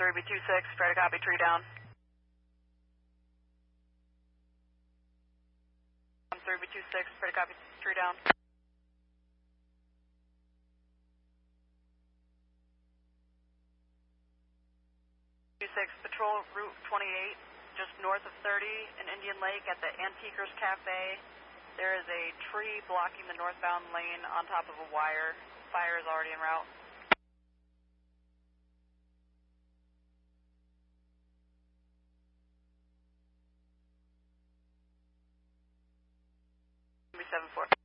3B26, try to copy, tree down. 3B26, try to copy, tree down. 26, patrol Route 28, just north of 30 in Indian Lake at the Antiquers Cafe. There is a tree blocking the northbound lane on top of a wire. Fire is already en route. 7-4.